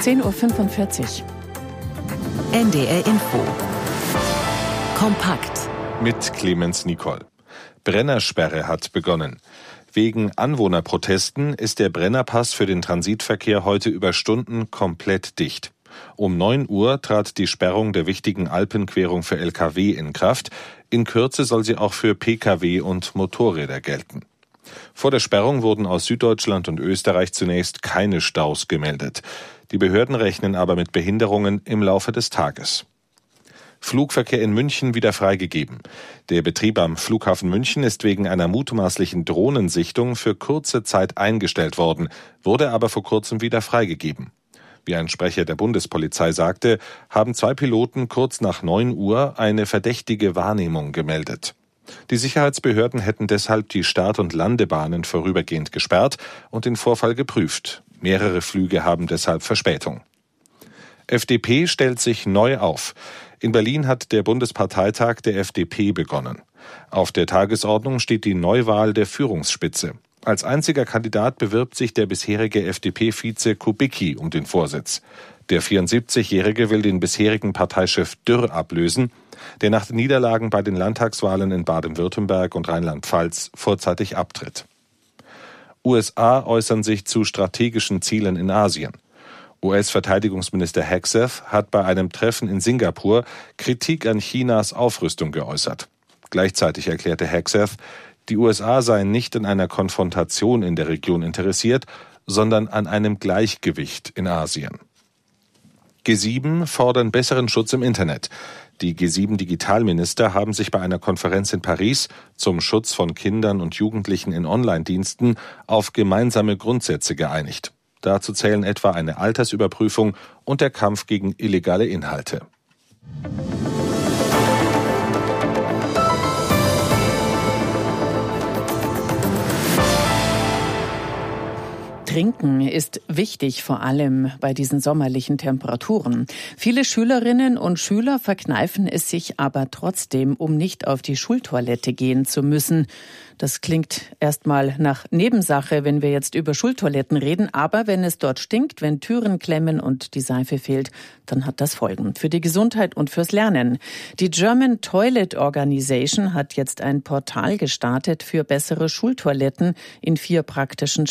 10:45 Uhr. NDR Info. Kompakt. Mit Clemens Nicol. Brennersperre hat begonnen. Wegen Anwohnerprotesten ist der Brennerpass für den Transitverkehr heute über Stunden komplett dicht. Um 9 Uhr trat die Sperrung der wichtigen Alpenquerung für Lkw in Kraft. In Kürze soll sie auch für Pkw und Motorräder gelten. Vor der Sperrung wurden aus Süddeutschland und Österreich zunächst keine Staus gemeldet. Die Behörden rechnen aber mit Behinderungen im Laufe des Tages. Flugverkehr in München wieder freigegeben. Der Betrieb am Flughafen München ist wegen einer mutmaßlichen Drohnensichtung für kurze Zeit eingestellt worden, wurde aber vor kurzem wieder freigegeben. Wie ein Sprecher der Bundespolizei sagte, haben 2 Piloten kurz nach 9 Uhr eine verdächtige Wahrnehmung gemeldet. Die Sicherheitsbehörden hätten deshalb die Start- und Landebahnen vorübergehend gesperrt und den Vorfall geprüft. Mehrere Flüge haben deshalb Verspätung. FDP stellt sich neu auf. In Berlin hat der Bundesparteitag der FDP begonnen. Auf der Tagesordnung steht die Neuwahl der Führungsspitze. Als einziger Kandidat bewirbt sich der bisherige FDP-Vize Kubicki um den Vorsitz. Der 74-Jährige will den bisherigen Parteichef Dürr ablösen, der nach Niederlagen bei den Landtagswahlen in Baden-Württemberg und Rheinland-Pfalz vorzeitig abtritt. USA äußern sich zu strategischen Zielen in Asien. US-Verteidigungsminister Hegseth hat bei einem Treffen in Singapur Kritik an Chinas Aufrüstung geäußert. Gleichzeitig erklärte Hegseth, die USA seien nicht an einer Konfrontation in der Region interessiert, sondern an einem Gleichgewicht in Asien. G7 fordern besseren Schutz im Internet. Die G7-Digitalminister haben sich bei einer Konferenz in Paris zum Schutz von Kindern und Jugendlichen in Online-Diensten auf gemeinsame Grundsätze geeinigt. Dazu zählen etwa eine Altersüberprüfung und der Kampf gegen illegale Inhalte. Trinken ist wichtig, vor allem bei diesen sommerlichen Temperaturen. Viele Schülerinnen und Schüler verkneifen es sich aber trotzdem, um nicht auf die Schultoilette gehen zu müssen. Das klingt erstmal nach Nebensache, wenn wir jetzt über Schultoiletten reden. Aber wenn es dort stinkt, wenn Türen klemmen und die Seife fehlt, dann hat das Folgen für die Gesundheit und fürs Lernen. Die German Toilet Organization hat jetzt ein Portal gestartet für bessere Schultoiletten in 4 praktischen